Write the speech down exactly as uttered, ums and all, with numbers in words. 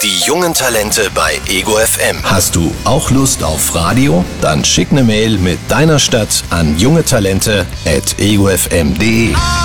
Die jungen Talente bei Ego F M. Hast du auch Lust auf Radio? Dann schick eine Mail mit deiner Stadt an jungetalente at ego f m punkt de.